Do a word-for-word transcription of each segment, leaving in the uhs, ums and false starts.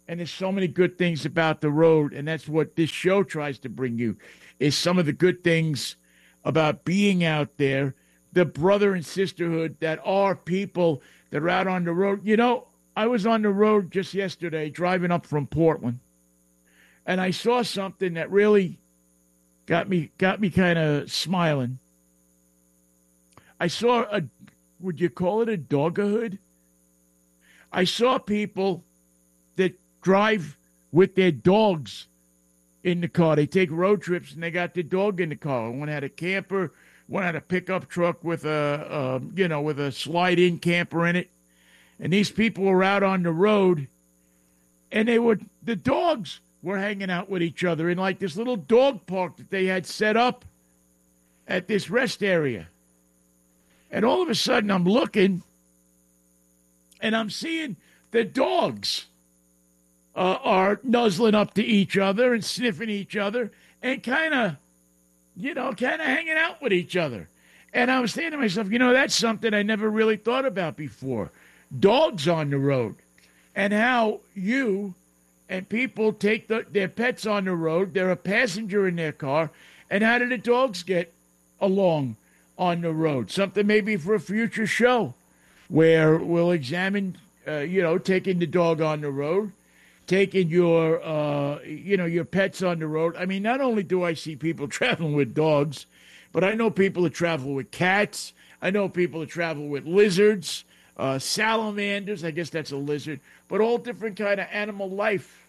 And there's so many good things about the road, and that's what this show tries to bring you, is some of the good things about being out there, the brother and sisterhood that are people that are out on the road. You know, I was on the road just yesterday driving up from Portland, and I saw something that really got me got me kind of smiling. I saw a, would you call it a doggerhood? I saw people that drive with their dogs in the car. They take road trips and they got their dog in the car. One had a camper, one had a pickup truck with a, a you know, with a slide-in camper in it. And these people were out on the road, and they were the dogs were hanging out with each other in like this little dog park that they had set up at this rest area. And all of a sudden, I'm looking, and I'm seeing the dogs uh, are nuzzling up to each other and sniffing each other and kind of, you know, kind of hanging out with each other. And I was thinking to myself, you know, that's something I never really thought about before. Dogs on the road, and how you and people take the, their pets on the road. They're a passenger in their car. And how do the dogs get along on the road? Something maybe for a future show where we'll examine, uh, you know, taking the dog on the road, taking your, uh, you know, your pets on the road. I mean, not only do I see people traveling with dogs, but I know people that travel with cats. I know people that travel with lizards, uh, salamanders. I guess that's a lizard, but all different kind of animal life.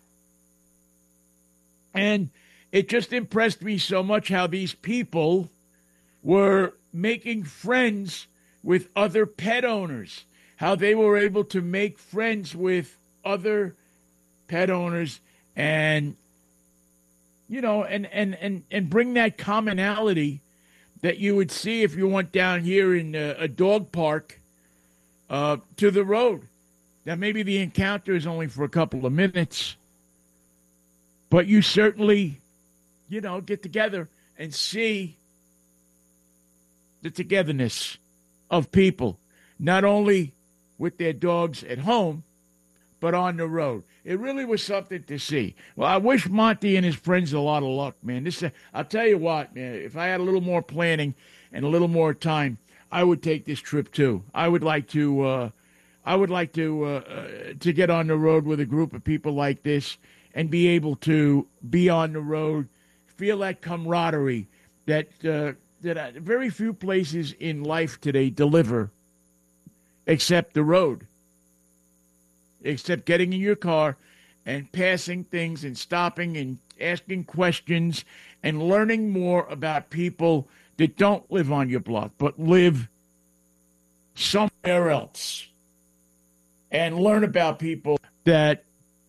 And it just impressed me so much how these people were making friends with other pet owners, how they were able to make friends with other pet owners and, you know, and, and, and, and bring that commonality that you would see if you went down here in a, a dog park uh, to the road. Now, maybe the encounter is only for a couple of minutes, but you certainly, you know, get together and see the togetherness of people, not only with their dogs at home, but on the road. It really was something to see. Well, I wish Monty and his friends a lot of luck, man. This, uh, I'll tell you what, man, if I had a little more planning and a little more time, I would take this trip too. I would like to, uh, I would like to, uh, uh, to get on the road with a group of people like this and be able to be on the road, feel that camaraderie that uh, that uh, very few places in life today deliver, except the road, except getting in your car and passing things and stopping and asking questions and learning more about people that don't live on your block but live somewhere else, and learn about people that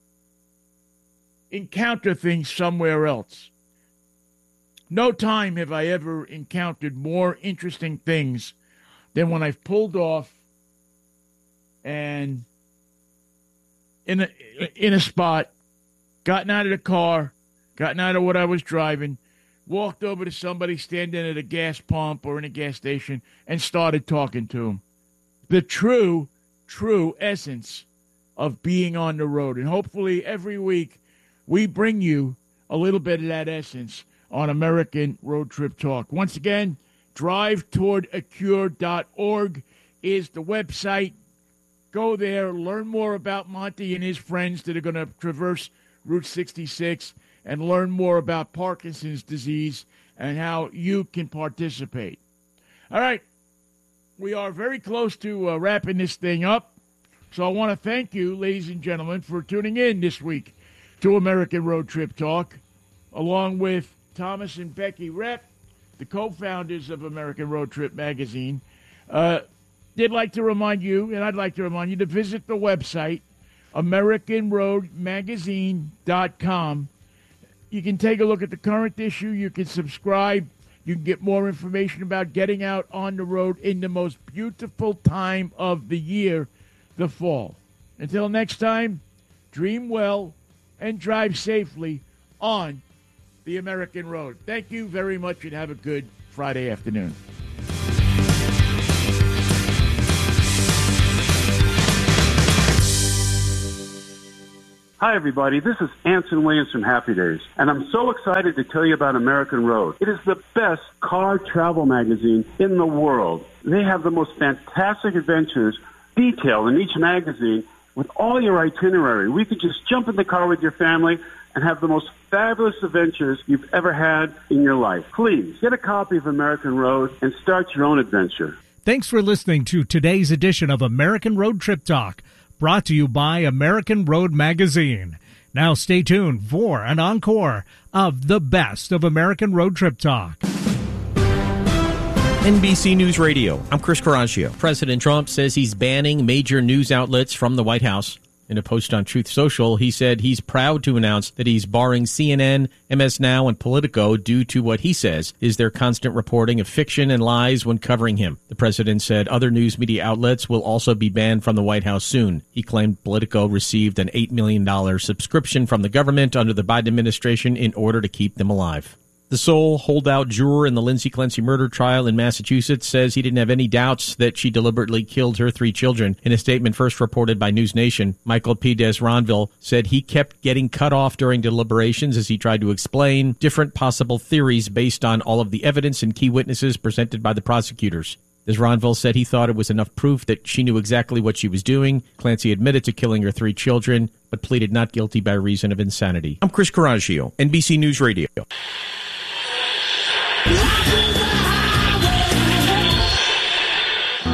encounter things somewhere else. No time have I ever encountered more interesting things than when I've pulled off and in a, in a spot, gotten out of the car, gotten out of what I was driving, walked over to somebody standing at a gas pump or in a gas station and started talking to them. The true, true essence of being on the road. And hopefully every week we bring you a little bit of that essence on American Road Trip Talk. Once again, drive toward a cure dot org is the website. Go there, learn more about Monty and his friends that are going to traverse Route sixty-six and learn more about Parkinson's disease and how you can participate. All right, we are very close to uh, wrapping this thing up. So I want to thank you, ladies and gentlemen, for tuning in this week to American Road Trip Talk, along with Thomas and Becky Rep, the co-founders of American Road Trip Magazine. Uh, they'd like to remind you, and I'd like to remind you, to visit the website, American Road Magazine dot com. You can take a look at the current issue. You can subscribe. You can get more information about getting out on the road in the most beautiful time of the year, the fall. Until next time, dream well and drive safely on the American road. Thank you very much and have a good Friday afternoon. Hi, everybody. This is Anson Williams from Happy Days, and I'm so excited to tell you about American Road. It is the best car travel magazine in the world. They have the most fantastic adventures detailed in each magazine with all your itinerary. We could just jump in the car with your family and have the most fabulous adventures you've ever had in your life. Please, get a copy of American Road and start your own adventure. Thanks for listening to today's edition of American Road Trip Talk, brought to you by American Road Magazine. Now stay tuned for an encore of the best of American Road Trip Talk. N B C News Radio, I'm Chris Caraccio. President Trump says he's banning major news outlets from the White House. In a post on Truth Social, he said he's proud to announce that he's barring C N N, M S Now, and Politico due to what he says is their constant reporting of fiction and lies when covering him. The president said other news media outlets will also be banned from the White House soon. He claimed Politico received an eight million dollars subscription from the government under the Biden administration in order to keep them alive. The sole holdout juror in the Lindsay Clancy murder trial in Massachusetts says he didn't have any doubts that she deliberately killed her three children. In a statement first reported by News Nation, Michael P. Desronville said he kept getting cut off during deliberations as he tried to explain different possible theories based on all of the evidence and key witnesses presented by the prosecutors. Desronville said he thought it was enough proof that she knew exactly what she was doing. Clancy admitted to killing her three children, but pleaded not guilty by reason of insanity. I'm Chris Caraccio, N B C News Radio. Yeah.